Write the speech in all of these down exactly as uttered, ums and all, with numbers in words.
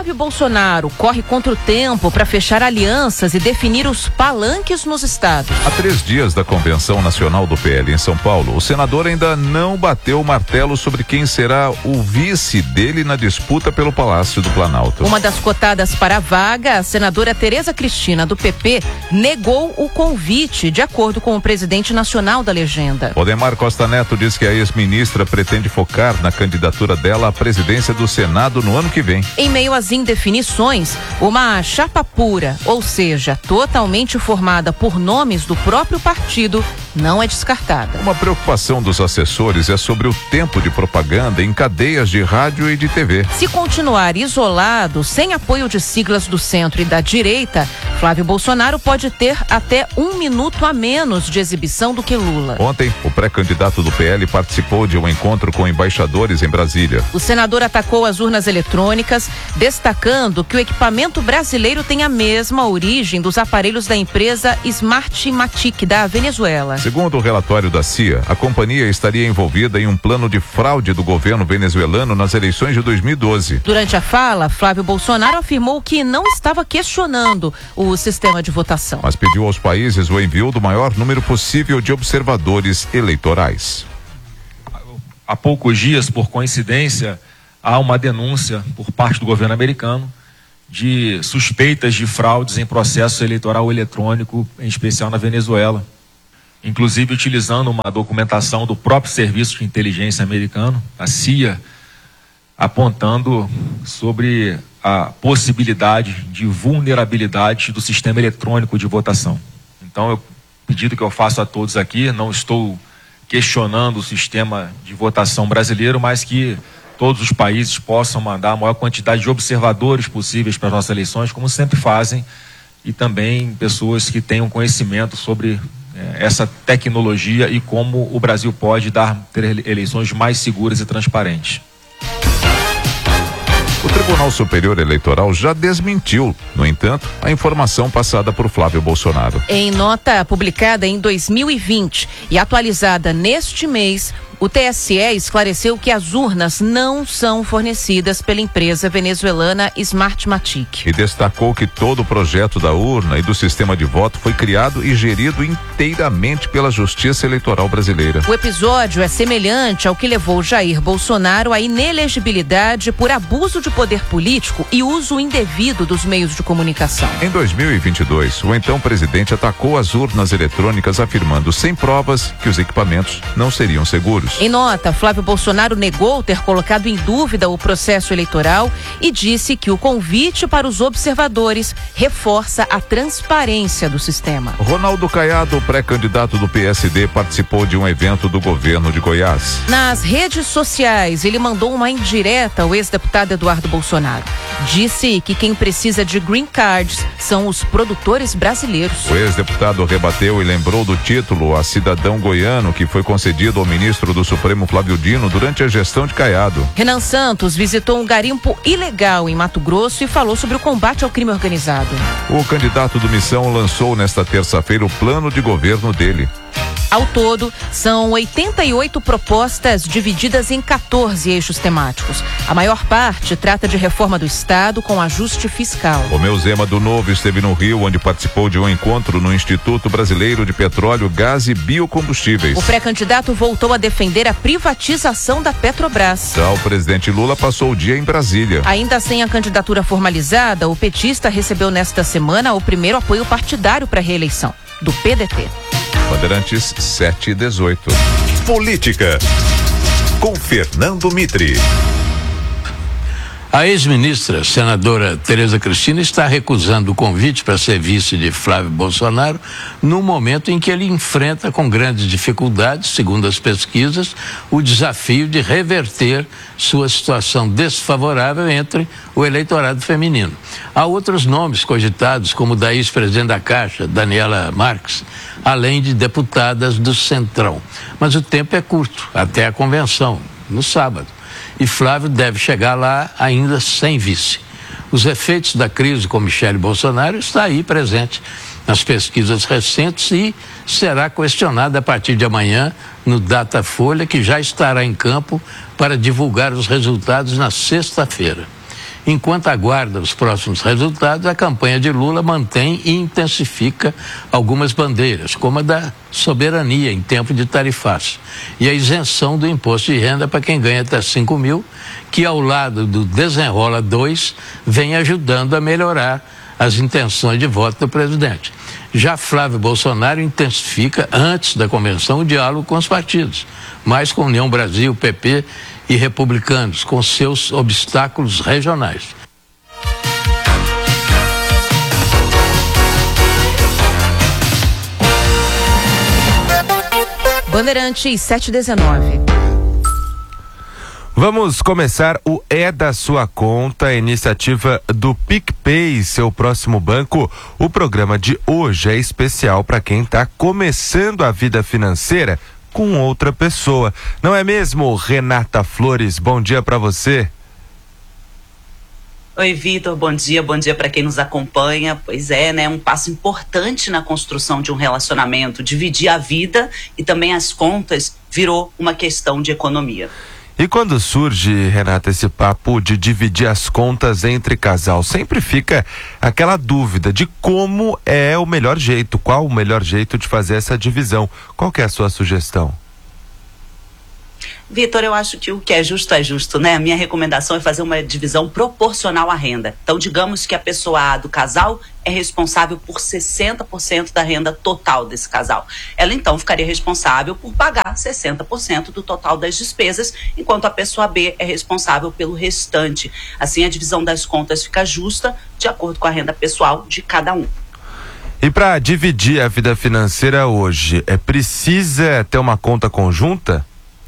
Flávio Bolsonaro corre contra o tempo para fechar alianças e definir os palanques nos estados. Há três dias da Convenção Nacional do P L em São Paulo, o senador ainda não bateu o martelo sobre quem será o vice dele na disputa pelo Palácio do Planalto. Uma das cotadas para a vaga, a senadora Tereza Cristina, do P P, negou o convite, de acordo com o presidente nacional da legenda. Odemar Costa Neto diz que a ex-ministra pretende focar na candidatura dela à presidência do Senado no ano que vem. Em meio às indefinições, uma chapa pura, ou seja, totalmente formada por nomes do próprio partido, não é descartada. Uma preocupação dos assessores é sobre o tempo de propaganda em cadeias de rádio e de T V. Se continuar isolado, sem apoio de siglas do centro e da direita, Flávio Bolsonaro pode ter até um minuto a menos de exibição do que Lula. Ontem, o pré-candidato do P L participou de um encontro com embaixadores em Brasília. O senador atacou as urnas eletrônicas, destacando que o equipamento brasileiro tem a mesma origem dos aparelhos da empresa Smartmatic da Venezuela. Segundo o relatório da C I A, a companhia estaria envolvida em um plano de fraude do governo venezuelano nas eleições de dois mil e doze. Durante a fala, Flávio Bolsonaro afirmou que não estava questionando o sistema de votação, mas pediu aos países o envio do maior número possível de observadores eleitorais. Há poucos dias, por coincidência, há uma denúncia por parte do governo americano de suspeitas de fraudes em processo eleitoral eletrônico, em especial na Venezuela. Inclusive utilizando uma documentação do próprio Serviço de Inteligência americano, a C I A, apontando sobre a possibilidade de vulnerabilidade do sistema eletrônico de votação. Então, o pedido que eu faço a todos aqui, não estou questionando o sistema de votação brasileiro, mas que todos os países possam mandar a maior quantidade de observadores possíveis para as nossas eleições, como sempre fazem, e também pessoas que tenham conhecimento sobre eh, essa tecnologia e como o Brasil pode dar, ter eleições mais seguras e transparentes. O Tribunal Superior Eleitoral já desmentiu, no entanto, a informação passada por Flávio Bolsonaro. Em nota publicada em dois mil e vinte e atualizada neste mês, o T S E esclareceu que as urnas não são fornecidas pela empresa venezuelana Smartmatic. E destacou que todo o projeto da urna e do sistema de voto foi criado e gerido inteiramente pela Justiça Eleitoral Brasileira. O episódio é semelhante ao que levou Jair Bolsonaro à inelegibilidade por abuso de poder político e uso indevido dos meios de comunicação. Em dois mil e vinte e dois, o então presidente atacou as urnas eletrônicas, afirmando sem provas que os equipamentos não seriam seguros. Em nota, Flávio Bolsonaro negou ter colocado em dúvida o processo eleitoral e disse que o convite para os observadores reforça a transparência do sistema. Ronaldo Caiado, pré-candidato do P S D, participou de um evento do governo de Goiás. Nas redes sociais, ele mandou uma indireta ao ex-deputado Eduardo Bolsonaro. Disse que quem precisa de green cards são os produtores brasileiros. O ex-deputado rebateu e lembrou do título a cidadão goiano que foi concedido ao ministro do Supremo Flávio Dino durante a gestão de Caiado. Renan Santos visitou um garimpo ilegal em Mato Grosso e falou sobre o combate ao crime organizado. O candidato do Missão lançou nesta terça-feira o plano de governo dele. Ao todo, são oitenta e oito propostas divididas em quatorze eixos temáticos. A maior parte trata de reforma do Estado com ajuste fiscal. Romeu Zema do Novo esteve no Rio, onde participou de um encontro no Instituto Brasileiro de Petróleo, Gás e Biocombustíveis. O pré-candidato voltou a defender a privatização da Petrobras. Já o presidente Lula passou o dia em Brasília. Ainda sem a candidatura formalizada, o petista recebeu nesta semana o primeiro apoio partidário para a reeleição, do P D T. Bandeirantes sete e dezoito. Política, com Fernando Mitre. A ex-ministra, senadora Tereza Cristina, está recusando o convite para ser vice de Flávio Bolsonaro no momento em que ele enfrenta com grandes dificuldades, segundo as pesquisas, o desafio de reverter sua situação desfavorável entre o eleitorado feminino. Há outros nomes cogitados, como o da ex-presidente da Caixa, Daniela Marques, além de deputadas do Centrão. Mas o tempo é curto, até a convenção, no sábado. E Flávio deve chegar lá ainda sem vice. Os efeitos da crise com Michele Bolsonaro está aí presente nas pesquisas recentes e será questionado a partir de amanhã no Datafolha, que já estará em campo para divulgar os resultados na sexta-feira. Enquanto aguarda os próximos resultados, a campanha de Lula mantém e intensifica algumas bandeiras, como a da soberania em tempo de tarifaço e a isenção do imposto de renda para quem ganha até cinco mil, que ao lado do Desenrola dois vem ajudando a melhorar as intenções de voto do presidente. Já Flávio Bolsonaro intensifica, antes da convenção, o diálogo com os partidos, mais com União Brasil, P P e Republicanos, com seus obstáculos regionais. Bandeirantes sete e dezenove. Vamos começar o É da Sua Conta, iniciativa do PicPay, seu próximo banco. O programa de hoje é especial para quem está começando a vida financeira com outra pessoa. Não é mesmo, Renata Flores? Bom dia para você. Oi, Vitor, bom dia, bom dia para quem nos acompanha. Pois é, né, um passo importante na construção de um relacionamento, dividir a vida e também as contas virou uma questão de economia. E quando surge, Renata, esse papo de dividir as contas entre casal, sempre fica aquela dúvida de como é o melhor jeito, qual o melhor jeito de fazer essa divisão. Qual que é a sua sugestão? Vitor, eu acho que o que é justo é justo, né? A minha recomendação é fazer uma divisão proporcional à renda. Então, digamos que a pessoa A do casal é responsável por sessenta por cento da renda total desse casal. Ela, então, ficaria responsável por pagar sessenta por cento do total das despesas, enquanto a pessoa B é responsável pelo restante. Assim, a divisão das contas fica justa, de acordo com a renda pessoal de cada um. E para dividir a vida financeira hoje, é precisa ter uma conta conjunta?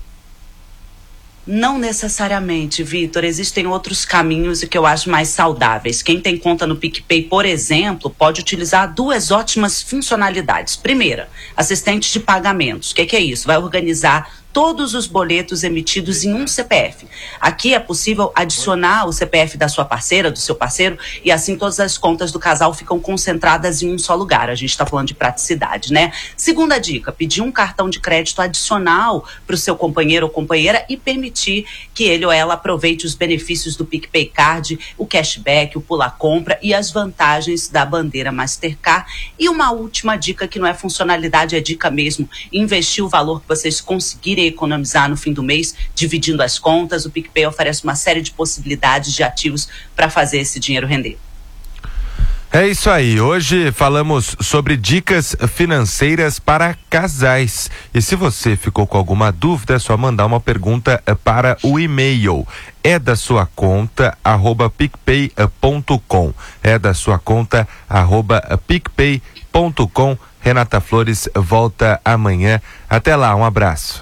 Não necessariamente, Vitor. Existem outros caminhos e que eu acho mais saudáveis. Quem tem conta no PicPay, por exemplo, pode utilizar duas ótimas funcionalidades. Primeira, assistente de pagamentos. O que, que é isso? Vai organizar todos os boletos emitidos em um C P F. Aqui é possível adicionar o C P F da sua parceira, do seu parceiro, e assim todas as contas do casal ficam concentradas em um só lugar. A gente está falando de praticidade, né? Segunda dica, pedir um cartão de crédito adicional para o seu companheiro ou companheira e permitir que ele ou ela aproveite os benefícios do PicPay Card, o cashback, o pula-compra e as vantagens da bandeira Mastercard. E uma última dica que não é funcionalidade, é dica mesmo, investir o valor que vocês conseguirem economizar no fim do mês, dividindo as contas. O PicPay oferece uma série de possibilidades de ativos para fazer esse dinheiro render. É isso aí, hoje falamos sobre dicas financeiras para casais. E se você ficou com alguma dúvida, é só mandar uma pergunta para o e-mail é da sua conta arroba picpay ponto com é da sua conta arroba picpay ponto com. Renata Flores volta amanhã. Até lá, um abraço.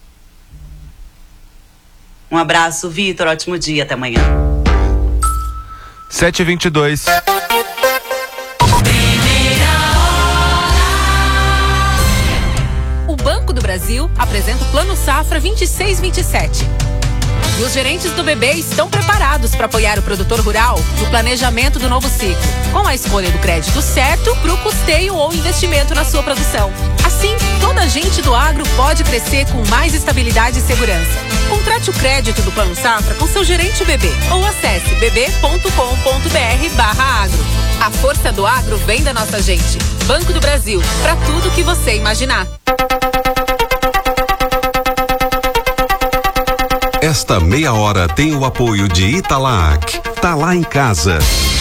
Um abraço, Vitor. Ótimo dia. Até amanhã. sete e vinte e dois. O Banco do Brasil apresenta o Plano Safra vinte e seis vinte e sete. E os gerentes do B B estão preparados para apoiar o produtor rural no planejamento do novo ciclo, com a escolha do crédito certo para o custeio ou investimento na sua produção. Assim, toda a gente do agro pode crescer com mais estabilidade e segurança. Contrate o crédito do Plano Safra com seu gerente B B ou acesse bb ponto com ponto br barra agro. A força do agro vem da nossa gente. Banco do Brasil, para tudo que você imaginar. Esta meia hora tem o apoio de Italac. Tá lá em casa.